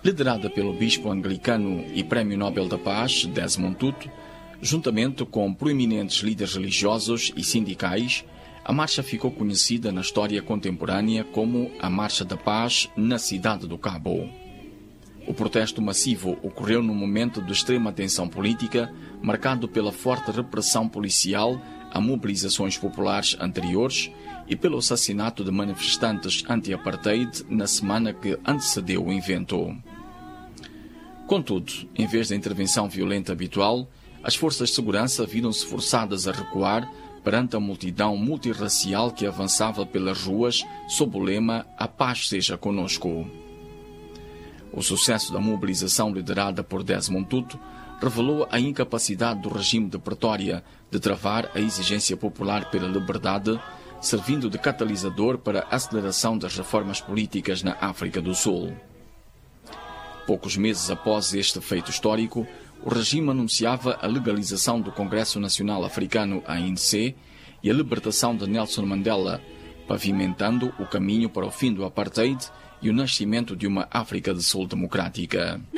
liderada pelo bispo anglicano e Prémio Nobel da Paz, Desmond Tutu, juntamente com proeminentes líderes religiosos e sindicais, a marcha ficou conhecida na história contemporânea como a Marcha da Paz na Cidade do Cabo. O protesto massivo ocorreu num momento de extrema tensão política, marcado pela forte repressão policial a mobilizações populares anteriores e pelo assassinato de manifestantes anti-apartheid na semana que antecedeu o evento. Contudo, em vez da intervenção violenta habitual, as forças de segurança viram-se forçadas a recuar perante a multidão multirracial que avançava pelas ruas sob o lema "A paz seja conosco". O sucesso da mobilização liderada por Desmond Tutu revelou a incapacidade do regime de Pretória de travar a exigência popular pela liberdade, servindo de catalisador para a aceleração das reformas políticas na África do Sul. Poucos meses após este feito histórico, o regime anunciava a legalização do Congresso Nacional Africano, ANC, e a libertação de Nelson Mandela, pavimentando o caminho para o fim do apartheid e o nascimento de uma África do Sul democrática.